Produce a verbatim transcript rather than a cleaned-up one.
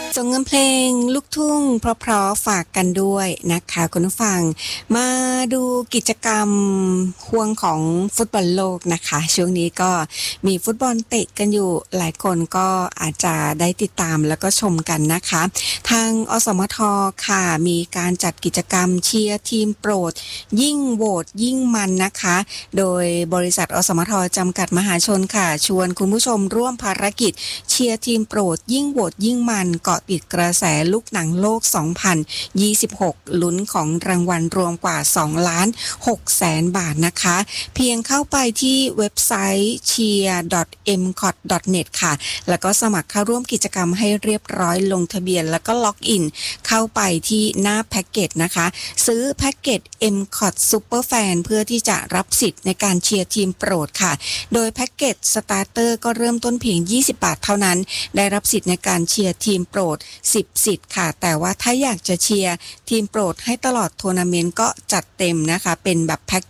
ส่งเงินเพลงลูกทุ่งเพราะๆฝากกันด้วยนะคะคุณผู้ฟังมาดูกิจกรรมห่วงของฟุตบอลโลกนะคะช่วงนี้ก็มีฟุตบอลเตะกันอยู่หลายคนก็อาจจะได้ติดตามแล้วก็ชมกันนะคะทางอสมทค่ะมีการจัดกิจกรรมเชียร์ทีมโปรดยิ่งโหวตยิ่งมันนะคะโดยบริษัทอสมทจำกัดมหาชนค่ะชวนคุณผู้ชมร่วมภารกิจเชียร์ทีมโปรดยิ่งโหวตยิ่งมันเกาะติดกระแสลูกหนังโลกสองพันยี่สิบหกลุ้นของรางวัลรวมกว่าสองล้านหกแสนบาทนะคะเพียงเข้าไปที่เว็บไซต์ เชียร์ ดอท เอ็ม ซี โอ ที ดอท เน็ต ค่ะแล้วก็สมัครเข้าร่วมกิจกรรมให้เรียบร้อยลงทะเบียนแล้วก็ล็อกอินเข้าไปที่หน้าแพ็กเกจนะคะซื้อแพ็กเกจ เอ็ม ซี โอ ที Super Fan เพื่อที่จะรับสิทธิ์ในการเชียร์ทีมโปรดค่ะโดยแพ็กเกจสตาร์เตอร์ก็เริ่มต้นเพียงยี่สิบบาทเท่านั้นได้รับสิทธิ์ในการเชียร์ทีมโปรดสิบสิทธิ์ค่ะแต่ว่าถ้าอยากจะเชียร์ทีมโปรดให้ตลอดทัวร์นาเมนต์ก็จัดเต็มนะคะเป็นแบบแพ็ก